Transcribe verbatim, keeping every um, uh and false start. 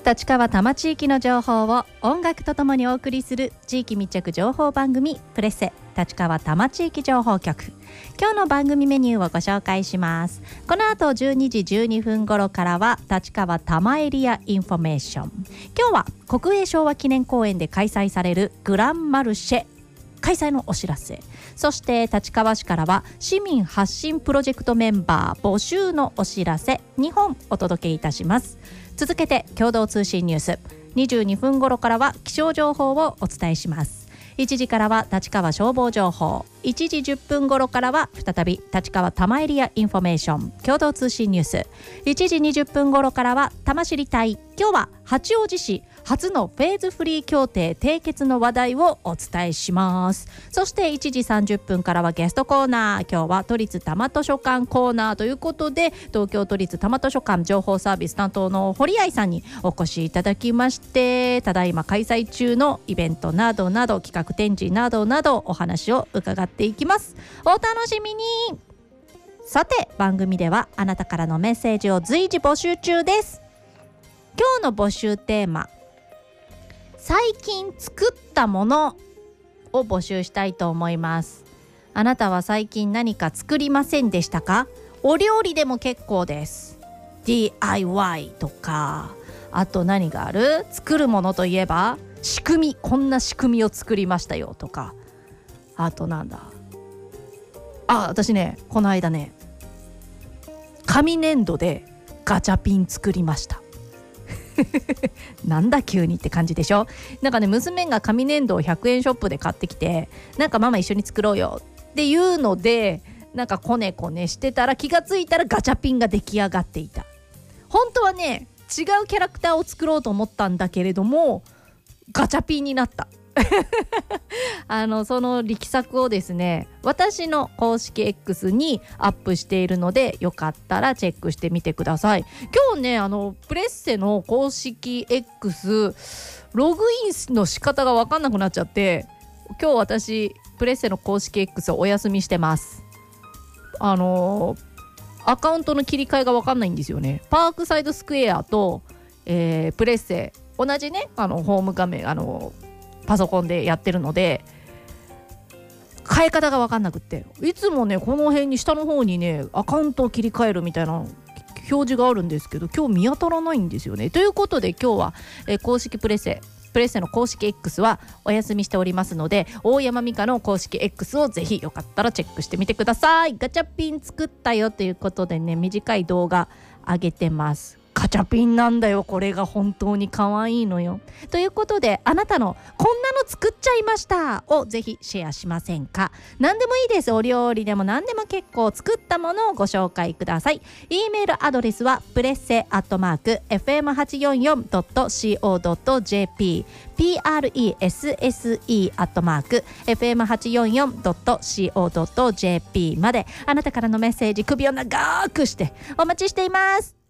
立川多摩地域の情報を音楽とともにお送りする地域密着情報番組プレッセ立川多摩地域情報局。今日の番組メニューをご紹介します。この後じゅうにじじゅうにふん頃からは立川多摩エリアインフォメーション。今日は国営昭和記念公園で開催されるグランマルシェ開催のお知らせ、そして立川市からは市民発信プロジェクトメンバー募集のお知らせにほんお届けいたします。続けて共同通信ニュース、にじゅうにふん頃からは気象情報をお伝えします。いちじからは立川消防情報、いちじじゅっぷん頃からは再び立川多摩エリアインフォメーション共同通信ニュース、いちじにじゅっぷん頃からは多摩知りたい。今日は八王子市初のフェーズフリー協定締結の話題をお伝えします。そしていちじさんじゅっぷんからはゲストコーナー。今日は都立多摩図書館コーナーということで、東京都立多摩図書館情報サービス担当の堀合さんにお越しいただきまして、ただいま開催中のイベントなどなど企画展示などなどお話を伺っていきます。お楽しみに。さて番組ではあなたからのメッセージを随時募集中です。今日の募集テーマ、最近作ったものを募集したいと思います。あなたは最近何か作りませんでしたか？お料理でも結構です。 ディーアイワイ とか、あと何がある？作るものといえば仕組み、こんな仕組みを作りましたよとか、あとなんだ、あ、私ねこの間ね紙粘土でガチャピン作りましたなんだ急にって感じでしょ。なんかね、娘が紙粘土をひゃくえんショップで買ってきて、なんかママ一緒に作ろうよっていうので、なんかコネコネしてたら気がついたらガチャピンが出来上がっていた。本当はね違うキャラクターを作ろうと思ったんだけれどもガチャピンになったあのその力作をですね、私の公式 X にアップしているので、よかったらチェックしてみてください。今日ね、あのプレッセの公式 X ログインの仕方が分かんなくなっちゃって、今日私プレッセの公式 X をお休みしてます。あのアカウントの切り替えが分かんないんですよね。パークサイドスクエアと、えー、プレッセ同じね、あのホーム画面、あのパソコンでやってるので変え方が分かんなくって、いつもねこの辺に下の方にねアカウントを切り替えるみたいな表示があるんですけど、今日見当たらないんですよね。ということで今日は、えー、公式プレセプレッセの公式 X はお休みしておりますので、大山美香の公式 X をぜひよかったらチェックしてみてください。ガチャピン作ったよということでね、短い動画上げてます。ガチャピンなんだよ、これが本当に可愛いのよ。ということで、あなたのこんなの作っちゃいましたをぜひシェアしませんか？何でもいいです。お料理でも何でも結構、作ったものをご紹介ください。 E メールアドレスはプレッセアットマーク エフエムはちよんよんドットシーオードットジェーピー プレッセ アットマーク エフエムはちよんよんドットシーオードットジェーピー まで、あなたからのメッセージ首を長くしてお待ちしています。